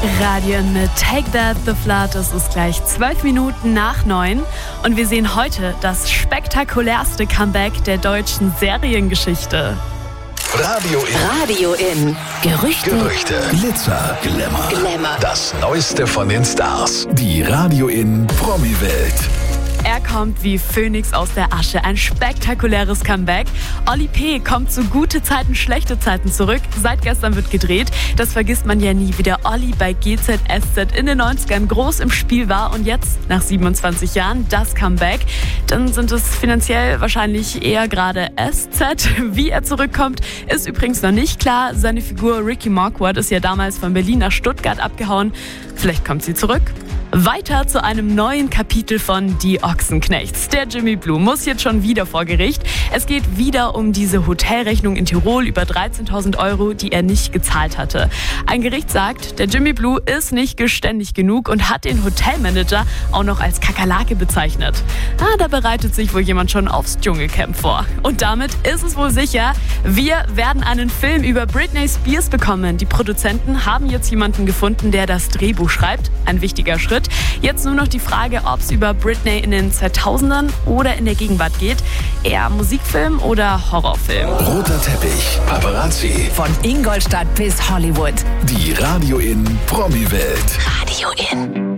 Radio mit Take That, The Flood. Es ist gleich 12 Minuten nach 9 und wir sehen heute das spektakulärste Comeback der deutschen Seriengeschichte. Radio in. Gerüchte. Glitzer. Glamour. Das Neueste von den Stars. Die Radio in Promi-Welt. Er kommt wie Phönix aus der Asche. Ein spektakuläres Comeback. Oli P. kommt zu gute Zeiten, schlechte Zeiten zurück. Seit gestern wird gedreht. Das vergisst man ja nie, wie der Olli bei GZSZ in den 90ern groß im Spiel war. Und jetzt, nach 27 Jahren, das Comeback. Dann sind es finanziell wahrscheinlich eher gerade SZ. Wie er zurückkommt, ist übrigens noch nicht klar. Seine Figur Ricky Marquardt ist ja damals von Berlin nach Stuttgart abgehauen. Vielleicht kommt sie zurück. Weiter zu einem neuen Kapitel von Die Ochsenknechts. Der Jimmy Blue muss jetzt schon wieder vor Gericht. Es geht wieder um diese Hotelrechnung in Tirol über 13.000 €, die er nicht gezahlt hatte. Ein Gericht sagt, der Jimmy Blue ist nicht geständig genug und hat den Hotelmanager auch noch als Kakerlake bezeichnet. Da bereitet sich wohl jemand schon aufs Dschungelcamp vor. Und damit ist es wohl sicher, wir werden einen Film über Britney Spears bekommen. Die Produzenten haben jetzt jemanden gefunden, der das Drehbuch schreibt. Ein wichtiger Schritt. Jetzt nur noch die Frage, ob es über Britney in den 2000ern oder in der Gegenwart geht. Eher Musikfilm oder Horrorfilm? Roter Teppich, Paparazzi. Von Ingolstadt bis Hollywood. Die Radio in Promi-Welt. Radio in.